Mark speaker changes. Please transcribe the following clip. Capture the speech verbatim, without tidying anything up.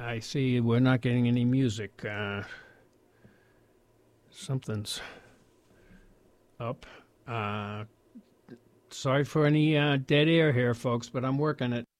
Speaker 1: I see we're not getting any music. Uh, something's up. Uh, sorry for any uh, dead air here, folks, but I'm working it.